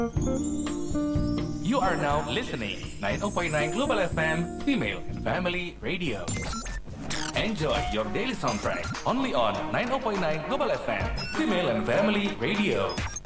You are now listening 90.9 Global FM Female and Family Radio. Enjoy your daily soundtrack only on 90.9 Global FM Female and Family Radio.